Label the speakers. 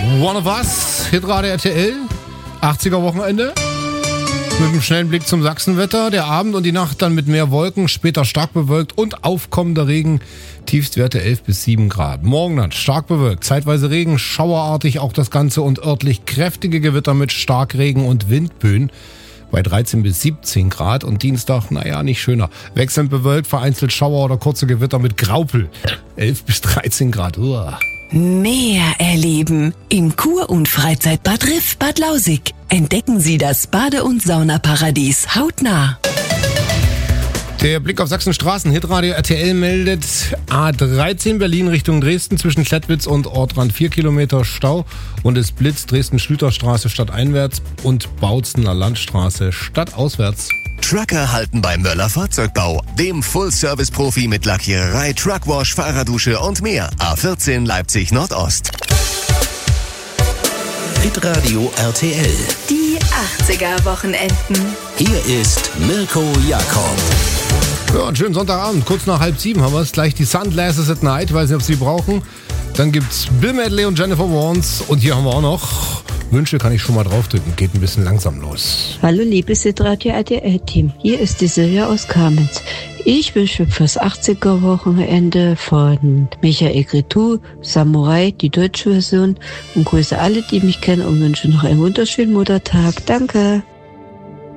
Speaker 1: One of Us, Hitradio RTL, 80er Wochenende. Mit einem schnellen Blick zum Sachsenwetter. Der Abend und die Nacht dann mit mehr Wolken, später stark bewölkt und aufkommender Regen. Tiefstwerte 11 bis 7 Grad. Morgen dann stark bewölkt, zeitweise Regen, schauerartig auch das Ganze und örtlich kräftige Gewitter mit Starkregen und Windböen bei 13 bis 17 Grad. Und Dienstag, nicht schöner. Wechselnd bewölkt, vereinzelt Schauer oder kurze Gewitter mit Graupel. 11 bis 13 Grad. Uah.
Speaker 2: Mehr erleben im Kur- und Freizeitbad Riff Bad Lausick. Entdecken Sie das Bade- und Saunaparadies hautnah.
Speaker 1: Der Blick auf Sachsenstraßen. Hitradio RTL meldet A13 Berlin Richtung Dresden zwischen Klettwitz und Ortrand 4 Kilometer Stau. Und es blitzt Dresden-Schlüterstraße stadteinwärts und Bautzener Landstraße stadtauswärts.
Speaker 3: Trucker halten bei Möller Fahrzeugbau, dem Full-Service-Profi mit Lackiererei, Truckwash, Fahrerdusche und mehr. A14 Leipzig Nordost.
Speaker 4: Hitradio RTL.
Speaker 5: Die 80er Wochenenden.
Speaker 4: Hier ist Mirko Jakob.
Speaker 1: Ja, einen schönen Sonntagabend. Kurz nach 6:30 haben wir es. Gleich die Sunglasses at Night. Weiß nicht, ob Sie die brauchen. Dann gibt's Bill Medley und Jennifer Warnes. Und hier haben wir auch noch Wünsche, kann ich schon mal draufdrücken. Geht ein bisschen langsam los.
Speaker 6: Hallo liebes Hitradio RTL-Team. Hier ist die Silvia aus Kamenz. Ich wünsche fürs 80er-Wochenende von Michael Cretu, Samurai, die deutsche Version, und grüße alle, die mich kennen, und wünsche noch einen wunderschönen Muttertag. Danke.